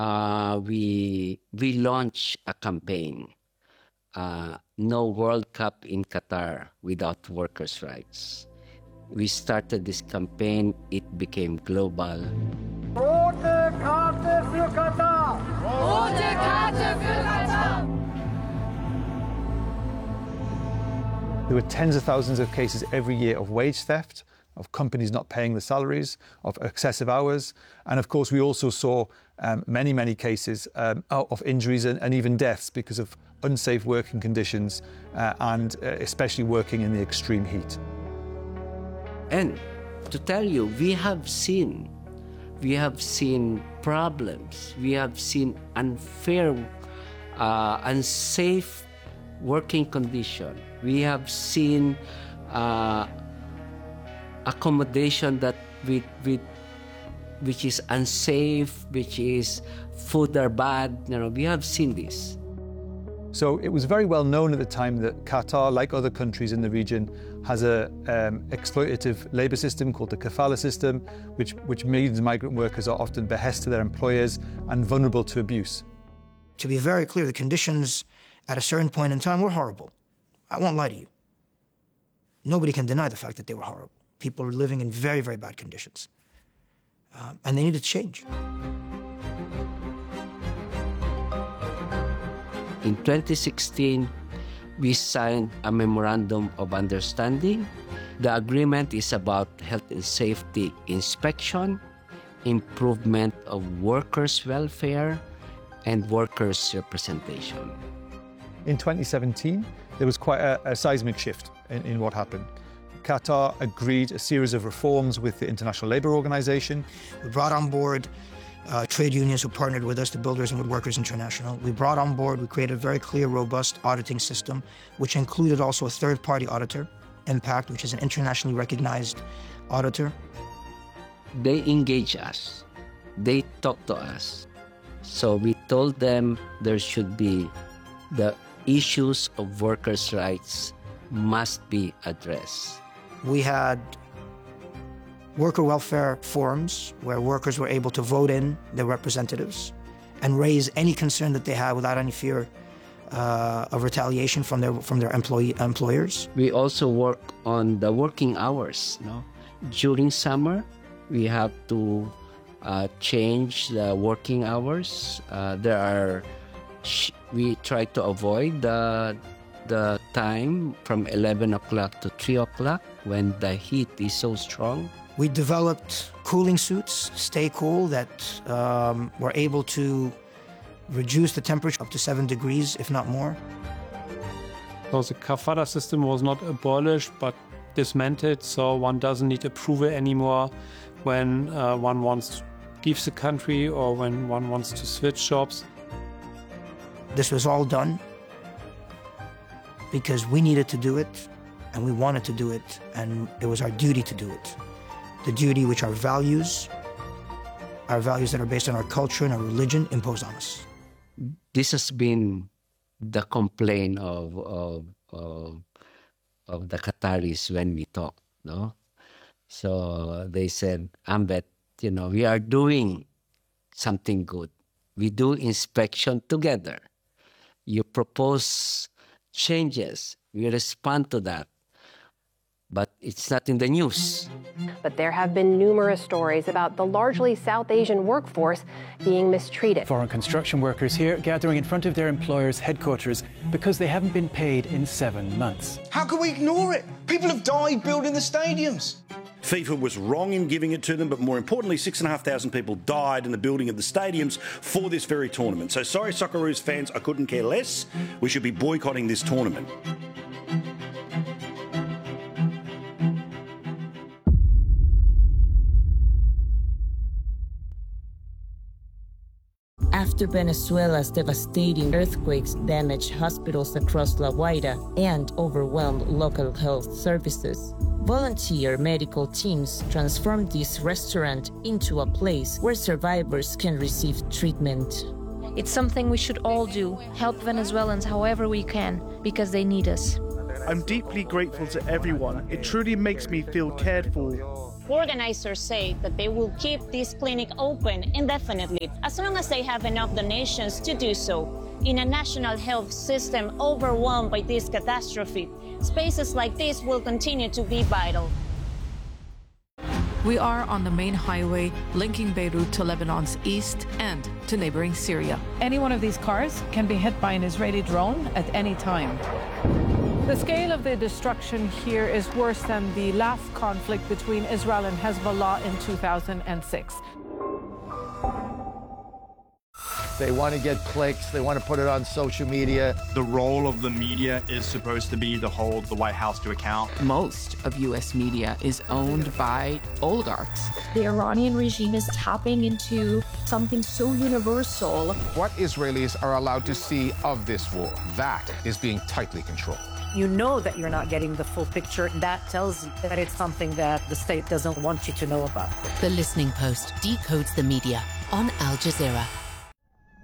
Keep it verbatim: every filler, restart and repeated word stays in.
uh, we we launched a campaign, uh, No World Cup in Qatar without workers' rights. We started this campaign, it became global. Rote Karte für Katar! Rote Karte für Katar! There were tens of thousands of cases every year of wage theft, of companies not paying the salaries, of excessive hours. And of course, we also saw um, many, many cases um, of injuries and, and even deaths because of unsafe working conditions uh, and uh, especially working in the extreme heat. And to tell you, we have seen, we have seen problems, we have seen unfair, uh, unsafe working condition. We have seen uh, accommodation that with, with, which is unsafe, which is food are bad. You know, we have seen this. So it was very well known at the time that Qatar, like other countries in the region, has a um, exploitative labour system called the kafala system, which, which means migrant workers are often behest to their employers and vulnerable to abuse. To be very clear, the conditions at a certain point in time were horrible. I won't lie to you. Nobody can deny the fact that they were horrible. People were living in very, very bad conditions. Um, and they needed to change. In twenty sixteen, we signed a memorandum of understanding. The agreement is about health and safety inspection, improvement of workers' welfare, and workers' representation. In twenty seventeen, there was quite a, a seismic shift in, in what happened. Qatar agreed a series of reforms with the International Labour Organization. We brought on board uh, trade unions who partnered with us, the Builders and Woodworkers International. We brought on board, we created a very clear, robust auditing system, which included also a third-party auditor, Impact, which is an internationally recognized auditor. They engage us. They talk to us. So we told them there should be the issues of workers' rights must be addressed. We had worker welfare forums where workers were able to vote in their representatives and raise any concern that they had without any fear uh, of retaliation from their from their employee employers. We also work on the working hours. No? During summer, we have to uh, change the working hours. Uh, there are we try to avoid the the time from eleven o'clock to three o'clock when the heat is so strong. We developed cooling suits, stay cool, that um, were able to reduce the temperature up to seven degrees, if not more. So the kafala system was not abolished, but dismantled, so one doesn't need approval anymore when uh, one wants to leave the country or when one wants to switch jobs. This was all done because we needed to do it, and we wanted to do it, and it was our duty to do it. The duty which our values, our values that are based on our culture and our religion, impose on us. This has been the complaint of, of, of, of the Qataris when we talk, no? So they said, Ambet, you know, we are doing something good. We do inspection together. You propose changes, we respond to that. But it's not in the news. But there have been numerous stories about the largely South Asian workforce being mistreated. Foreign construction workers here gathering in front of their employers' headquarters because they haven't been paid in seven months. How can we ignore it? People have died building the stadiums. FIFA was wrong in giving it to them, but more importantly, six and a half thousand people died in the building of the stadiums for this very tournament. So sorry, Socceroos fans, I couldn't care less. We should be boycotting this tournament. After Venezuela's devastating earthquakes damaged hospitals across La Guaira and overwhelmed local health services, volunteer medical teams transformed this restaurant into a place where survivors can receive treatment. It's something we should all do, help Venezuelans however we can, because they need us. I'm deeply grateful to everyone. It truly makes me feel cared for. Organizers say that they will keep this clinic open indefinitely as long as they have enough donations to do so. In a national health system overwhelmed by this catastrophe, spaces like this will continue to be vital. We are on the main highway linking Beirut to Lebanon's east and to neighboring Syria. Any one of these cars can be hit by an Israeli drone at any time. The scale of the destruction here is worse than the last conflict between Israel and Hezbollah in two thousand six. They want to get clicks. They want to put it on social media. The role of the media is supposed to be to hold the White House to account. Most of U S media is owned by oligarchs. The Iranian regime is tapping into something so universal. What Israelis are allowed to see of this war, that is being tightly controlled. You know that you're not getting the full picture. That tells you that it's something that the state doesn't want you to know about. The Listening Post decodes the media on Al Jazeera.